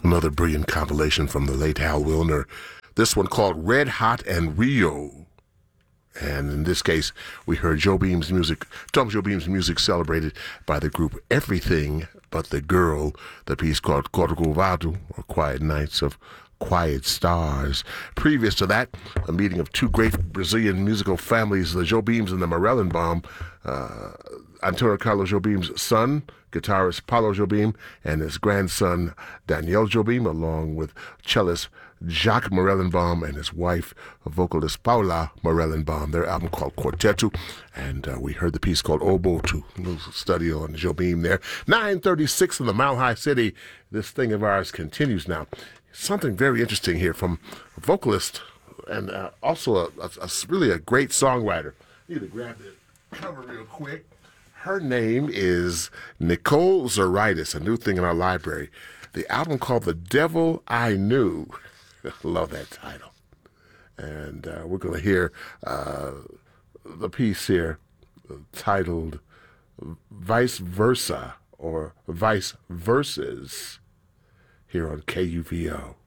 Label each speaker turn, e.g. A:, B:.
A: Another brilliant compilation from the late Hal Wilner. This one called Red Hot and Rio. And in this case, we heard Joe Beam's music, Tom Joe Beam's music celebrated by the group Everything But the Girl, the piece called Corcovado, or Quiet Nights of Quiet Stars. Previous to that, a meeting of two great Brazilian musical families, the Joe Beams and the Morellenbaum, Antonio Carlos Jobim's son, guitarist Paulo Jobim, and his grandson Daniel Jobim, along with cellist Jacques Morellenbaum and his wife, vocalist Paula Morellenbaum. Their album called Quarteto, and we heard the piece called Oboe to study on Jobim there. 9:36 in the Mile High City. This thing of ours continues now. Something very interesting here from a vocalist and also really a great songwriter. I need to grab the cover real quick. Her name is Nicole Zaritis, a new thing in our library. The album called The Devil I Knew. Love that title. And we're going to hear the piece here titled Vice Versa, or Vice Verses, here on KUVO.